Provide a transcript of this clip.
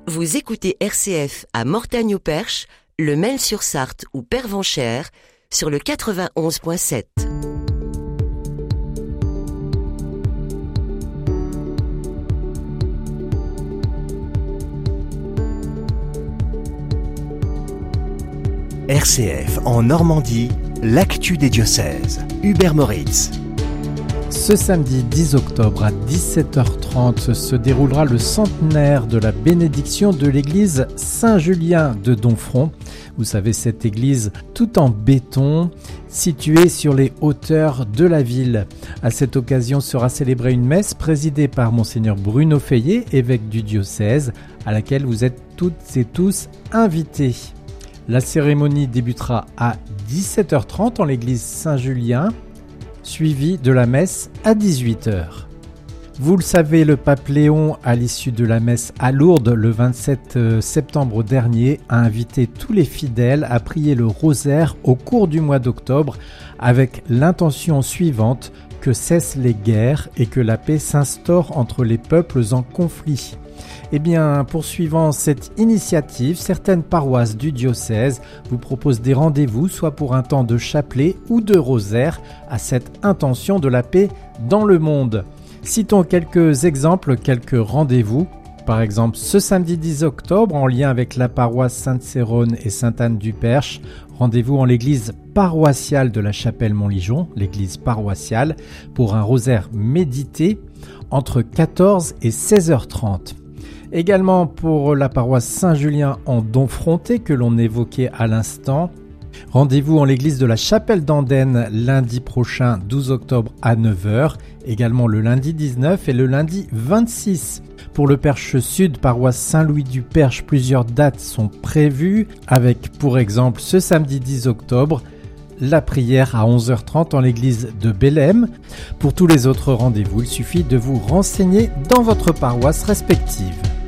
Vous écoutez RCF à Mortagne-au-Perche, le Mail-sur-Sarthe ou Pervenchères sur le 91.7. RCF en Normandie, l'actu des diocèses. Hubert Moritz. Ce samedi 10 octobre à 17h30 se déroulera le centenaire de la bénédiction de l'église Saint-Julien de Domfront. Vous savez, cette église tout en béton, située sur les hauteurs de la ville. À cette occasion sera célébrée une messe présidée par Monseigneur Bruno Feillet, évêque du diocèse, à laquelle vous êtes toutes et tous invités. La cérémonie débutera à 17h30 en l'église Saint-Julien, suivie de la messe à 18h. Vous le savez, le pape Léon, à l'issue de la messe à Lourdes le 27 septembre dernier, a invité tous les fidèles à prier le rosaire au cours du mois d'octobre avec l'intention suivante: que cessent les guerres et que la paix s'instaure entre les peuples en conflit. Eh bien, poursuivant cette initiative, certaines paroisses du diocèse vous proposent des rendez-vous, soit pour un temps de chapelet ou de rosaire, à cette intention de la paix dans le monde. Citons quelques exemples, quelques rendez-vous. Par exemple, ce samedi 10 octobre, en lien avec la paroisse Sainte-Cérone et Sainte-Anne-du-Perche, rendez-vous en l'église paroissiale de la chapelle Montligeon, l'église paroissiale, pour un rosaire médité entre 14 et 16h30. Également pour la paroisse Saint-Julien en Domfronté que l'on évoquait à l'instant. Rendez-vous en l'église de la chapelle d'Andenne lundi prochain 12 octobre à 9h, également le lundi 19 et le lundi 26. Pour le Perche Sud, paroisse Saint-Louis du Perche, plusieurs dates sont prévues avec pour exemple ce samedi 10 octobre, la prière à 11h30 en l'église de Bélem. Pour tous les autres rendez-vous, il suffit de vous renseigner dans votre paroisse respective.